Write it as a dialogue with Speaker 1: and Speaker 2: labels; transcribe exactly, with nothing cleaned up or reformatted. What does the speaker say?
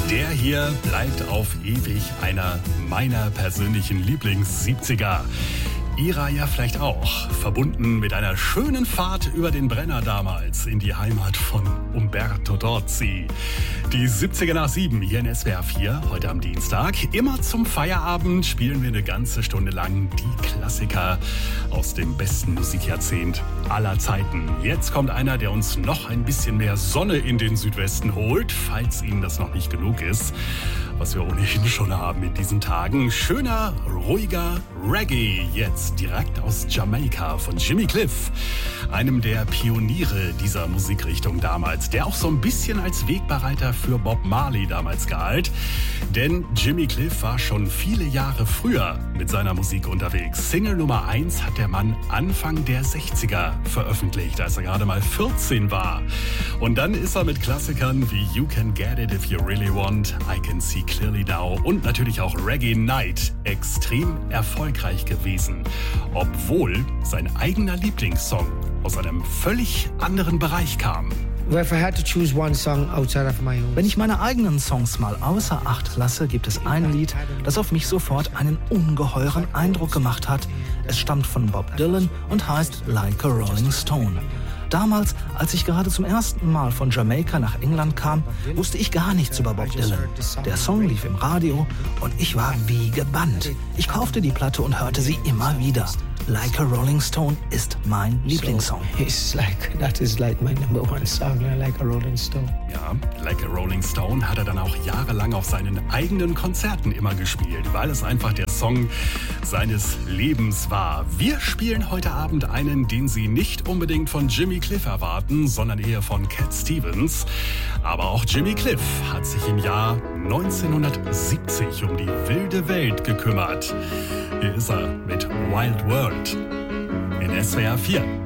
Speaker 1: Der hier bleibt auf ewig einer meiner persönlichen Lieblings-siebziger. Ihrer ja vielleicht auch, verbunden mit einer schönen Fahrt über den Brenner damals in die Heimat von Umberto Tozzi. Die siebziger nach sieben hier in S W R vier, heute am Dienstag. Immer zum Feierabend spielen wir eine ganze Stunde lang die Klassiker aus dem besten Musikjahrzehnt aller Zeiten. Jetzt kommt einer, der uns noch ein bisschen mehr Sonne in den Südwesten holt, falls Ihnen das noch nicht genug ist, was wir ohnehin schon haben in diesen Tagen. Schöner, ruhiger Reggae, jetzt direkt aus Jamaika von Jimmy Cliff, einem der Pioniere dieser Musikrichtung damals, der auch so ein bisschen als Wegbereiter für Bob Marley damals galt. Denn Jimmy Cliff war schon viele Jahre früher mit seiner Musik unterwegs. Single Nummer eins hat der Mann Anfang der sechziger veröffentlicht, als er gerade mal vierzehn war. Und dann ist er mit Klassikern wie You Can Get It If You Really Want, I Can See Clearly Now und natürlich auch Reggae Night extrem erfolgreich gewesen. Obwohl sein eigener Lieblingssong aus einem völlig anderen Bereich kam.
Speaker 2: Wenn ich meine eigenen Songs mal außer Acht lasse, gibt es ein Lied, das auf mich sofort einen ungeheuren Eindruck gemacht hat. Es stammt von Bob Dylan und heißt Like a Rolling Stone. Damals, als ich gerade zum ersten Mal von Jamaika nach England kam, wusste ich gar nichts über Bob Dylan. Der Song lief im Radio und ich war wie gebannt. Ich kaufte die Platte und hörte sie immer wieder. Like a Rolling Stone ist mein Lieblingssong.
Speaker 3: It's like, that is like my number one song, Like a Rolling Stone.
Speaker 1: Ja, Like a Rolling Stone hat er dann auch jahrelang auf seinen eigenen Konzerten immer gespielt, weil es einfach der Song seines Lebens war. Wir spielen heute Abend einen, den Sie nicht unbedingt von Jimmy Cliff erwarten, sondern eher von Cat Stevens. Aber auch Jimmy Cliff hat sich im Jahr neunzehnhundertsiebzig um die wilde Welt gekümmert. Hier ist er mit Wild World in S W R vier.